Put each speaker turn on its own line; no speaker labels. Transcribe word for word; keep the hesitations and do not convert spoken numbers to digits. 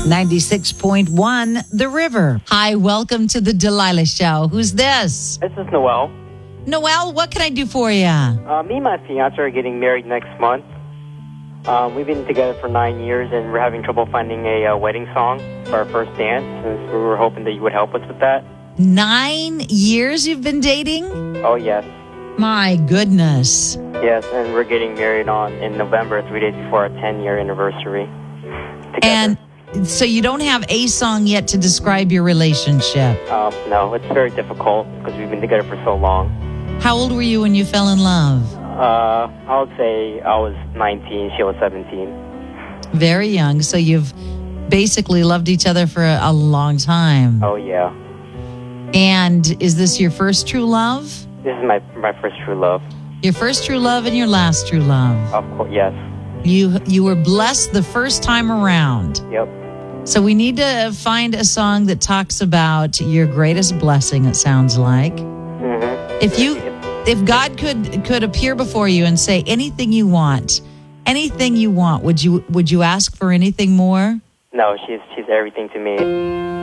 ninety-six point one, The River. Hi, welcome to the Delilah Show. Who's this?
This is Noel.
Noel, what can I do for you?
Uh, me and my fiance are getting married next month. Um, we've been together for nine years, and we're having trouble finding a uh, wedding song for our first dance. And we were hoping that you would help us with that.
Nine years you've been dating?
Oh, yes.
My goodness.
Yes, and we're getting married on in November, three days before our ten-year anniversary. Together.
And so you don't have a song yet to describe your relationship?
Um, no, it's very difficult because we've been together for so long.
How old were you when you fell in love?
Uh, I would say I was nineteen, she was seventeen.
Very young. So you've basically loved each other for a, a long time.
Oh, yeah.
And is this your first true love?
This is my my first true love.
Your first true love and your last true love.
Of course, yes.
You you were blessed the first time around.
Yep.
So we need to find a song that talks about your greatest blessing, it sounds like.
Mm-hmm.
If you if God could could appear before you and say anything you want, anything you want, would you would you ask for anything more?
No, she's she's everything to me.